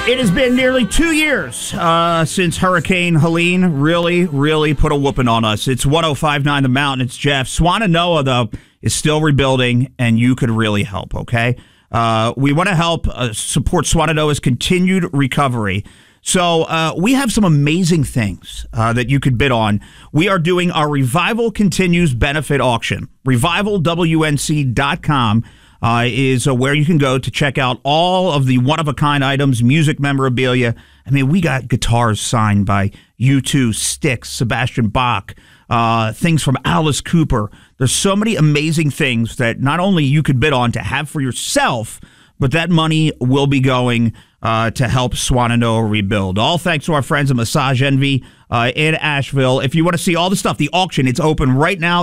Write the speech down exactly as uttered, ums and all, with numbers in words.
It has been nearly two years uh, since Hurricane Helene really, really put a whooping on us. It's one oh five point nine The Mountain. It's Jeff. Swannanoa, though, is still rebuilding, and you could really help, okay? Uh, we want to help uh, support Swannanoa's continued recovery. So uh, we have some amazing things uh, that you could bid on. We are doing our Revival Continues benefit auction. revival w n c dot com. Uh, is uh, where you can go to check out all of the one-of-a-kind items, music memorabilia. I mean, we got guitars signed by U two, Styx, Sebastian Bach, uh, things from Alice Cooper. There's so many amazing things that not only you could bid on to have for yourself, but that money will be going uh, to help Swannanoa rebuild. All thanks to our friends at Massage Envy uh, in Asheville. If you want to see all the stuff, the auction, it's open right now.